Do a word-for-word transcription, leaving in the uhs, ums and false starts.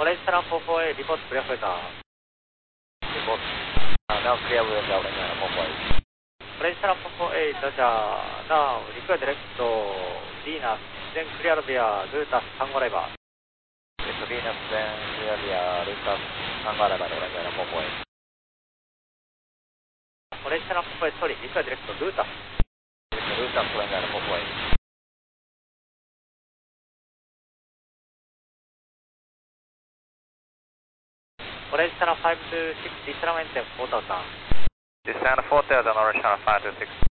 Orange Channel four four eight, report clear for car. Report. Uh, now clear with the Orange Channel four four eight. Orange Channel four four eight, Roger. Now request direct to Venus, then clear via Lutas Tango River. Yes, Venus, then clear via Lutas Tango River, Orange Channel four four eight. Orange Channel four four eight, sorry, request direct to Lutas. Yes, Lutas, Orange Channel four four eight. Orange Channel five two six, Disala maintain four thousand. Descend four thousand, Orange Channel five two six.